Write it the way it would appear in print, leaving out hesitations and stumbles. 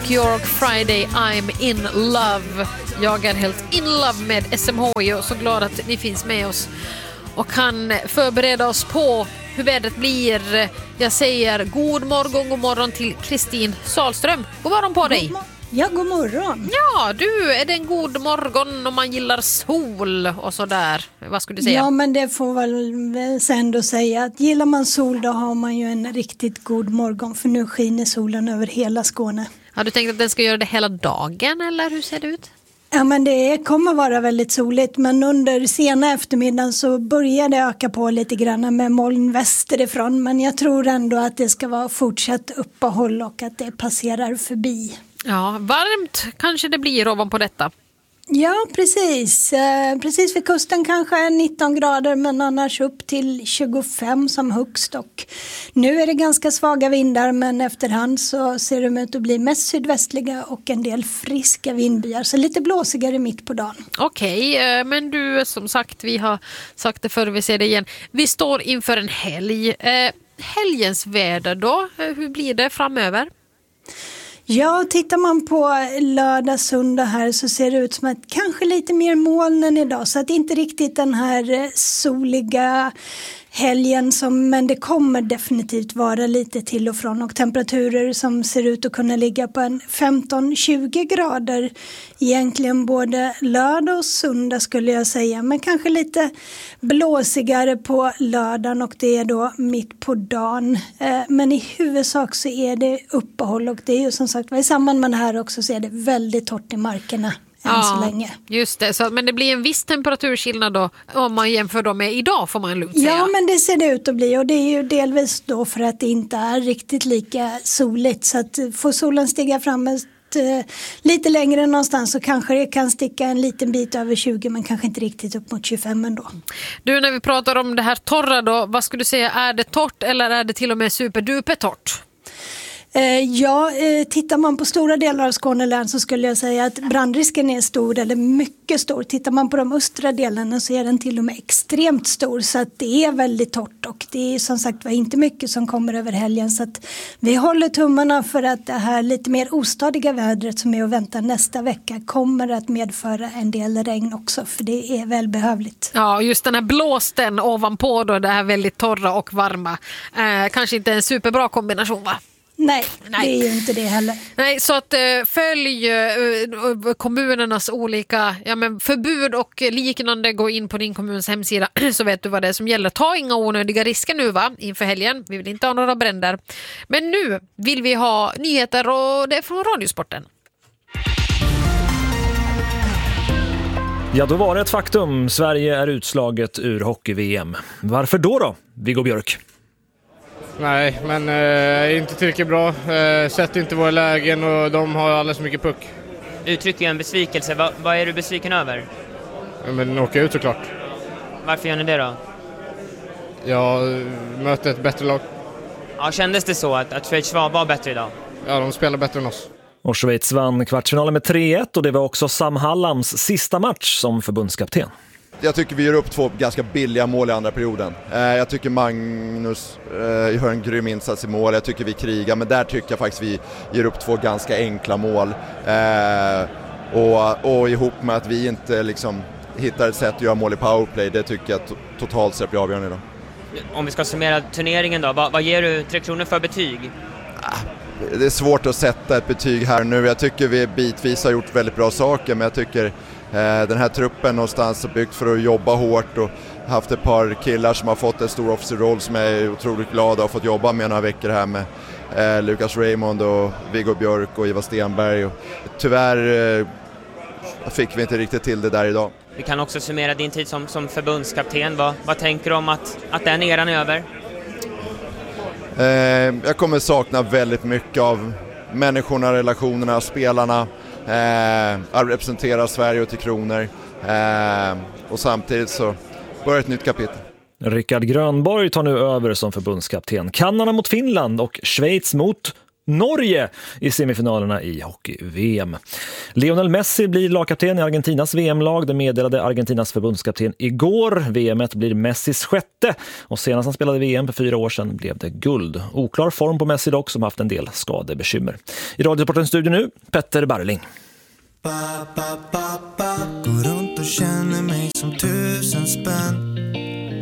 York Friday, I'm in love. Jag är helt in love med SMHI och så glad att ni finns med oss och kan förbereda oss på hur vädret blir. Jag säger god morgon till Kristin Salström. God morgon på dig. Ja, god morgon. Ja, du, är det en god morgon om man gillar sol och sådär? Vad skulle du säga? Ja, men det får väl ändå säga att gillar man sol då har man ju en riktigt god morgon, för nu skiner solen över hela Skåne. Har du tänkt att den ska göra det hela dagen eller hur ser det ut? Ja, men det kommer vara väldigt soligt, men under sena eftermiddagen så börjar det öka på lite grann med moln västerifrån, men jag tror ändå att det ska vara fortsatt uppehåll och att det passerar förbi. Ja, varmt kanske det blir ovanpå detta. Ja, precis. Precis vid kusten kanske 19 grader, men annars upp till 25 som högst. Och nu är det ganska svaga vindar, men efterhand så ser det ut att bli mest sydvästliga och en del friska vindbyar. Så lite blåsigare mitt på dagen. Okej, men du, som sagt, vi har sagt det förr, vi ser det igen. Vi står inför en helg. Helgens väder då, hur blir det framöver? Ja, tittar man på lördag, söndag här så ser det ut som att kanske lite mer moln än idag. Så att inte riktigt den här soliga helgen, men det kommer definitivt vara lite till och från. Och temperaturer som ser ut att kunna ligga på en 15-20 grader. Egentligen både lördag och söndag skulle jag säga. Men kanske lite blåsigare på lördagen och det är då mitt på dagen. Men i huvudsak så är det uppehåll och det är ju som sagt, i samband med det här också så är det väldigt torrt i markerna. Så länge. Just det, men det blir en viss temperaturskillnad då om man jämför då med idag, får man lugnt säga. Ja, men det ser det ut att bli och det är ju delvis då för att det inte är riktigt lika soligt, så att får solen stiga fram lite längre någonstans så kanske det kan sticka en liten bit över 20, men kanske inte riktigt upp mot 25 ändå. Du, när vi pratar om det här torra då, vad skulle du säga, är det torrt eller är det till och med superduper torrt? Ja, tittar man på stora delar av Skånelän så skulle jag säga att brandrisken är stor eller mycket stor. Tittar man på de östra delarna så är den till och med extremt stor, så att det är väldigt torrt och det är som sagt inte mycket som kommer över helgen, så att vi håller tummarna för att det här lite mer ostadiga vädret som är att vänta nästa vecka kommer att medföra en del regn också, för det är välbehövligt. Ja, just den här blåsten ovanpå då, det här väldigt torra och varma. Kanske inte en superbra kombination, va? Nej, det är ju inte det heller. Nej, så att följ kommunernas olika förbud och liknande. Gå in på din kommuns hemsida så vet du vad det är som gäller. Ta inga onödiga risker nu, va, inför helgen. Vi vill inte ha några bränder. Men nu vill vi ha nyheter och det är från Radiosporten. Ja, då var det ett faktum. Sverige är utslaget ur hockey-VM. Varför då, Viggo Björk? Nej, men inte tillräckligt bra. Sätter inte våra lägen och de har alldeles mycket puck. Uttrycker en besvikelse. Vad är du besviken över? Men åka ut såklart. Varför gör ni det då? Jag möter ett bättre lag. Ja, kändes det så att Schweiz var bättre idag? Ja, de spelar bättre än oss. Och Schweiz vann kvartsfinalen med 3-1 och det var också Sam Hallams sista match som förbundskapten. Jag tycker vi gör upp 2 ganska billiga mål i andra perioden. Jag tycker Magnus gör en grym insats i mål. Jag tycker vi krigar, men där tycker jag faktiskt vi ger upp 2 ganska enkla mål. Och ihop med att vi inte liksom hittar ett sätt att göra mål i powerplay, det tycker jag totalt sett blir avgörande idag. Om vi ska summera turneringen då, vad ger du Tre Kronor för betyg? Det är svårt att sätta ett betyg här nu. Jag tycker vi bitvis har gjort väldigt bra saker, men jag tycker den här truppen någonstans är byggt för att jobba hårt och haft ett par killar som har fått en stor offensiv roll som jag är otroligt glad att ha fått jobba med några veckor här med Lukas Raymond och Viggo Björk och Ivar Stenberg. Och tyvärr fick vi inte riktigt till det där idag. Vi kan också summera din tid som förbundskapten. Vad tänker du om att den eran är över? Jag kommer sakna väldigt mycket av människorna, relationerna, spelarna. Att representera Sverige och Tre Kronor. Och samtidigt så börjar ett nytt kapitel. Rickard Grönborg tar nu över som förbundskapten. Kanada mot Finland och Schweiz mot Norge i semifinalerna i hockey-VM. Lionel Messi blir lagkapten i Argentinas VM-lag. Det meddelade Argentinas förbundskapten igår. VM:et blir Messis sjätte och senast han spelade VM för 4 år sedan blev det guld. Oklar form på Messi dock, som haft en del skadebekymmer. I Radiosportens studio nu, Petter Barling. Går runt och känner mig som 1000 spänn.